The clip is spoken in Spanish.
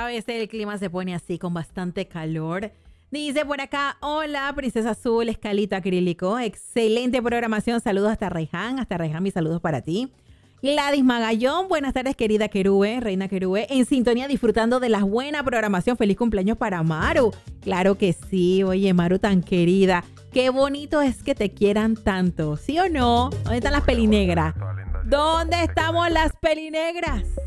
veces el clima se pone así con bastante calor. Dice por acá, hola, Princesa Azul, escalito acrílico. Excelente programación. Saludos hasta Reján. Hasta Reján, mis saludos para ti. Gladys Magallón, buenas tardes, querida Querube, reina Querube. En sintonía, disfrutando de la buena programación. Feliz cumpleaños para Maru. Claro que sí. Oye, Maru tan querida. Qué bonito es que te quieran tanto. ¿Sí o no? ¿Dónde están las pelinegras? ¿Dónde estamos las pelinegras?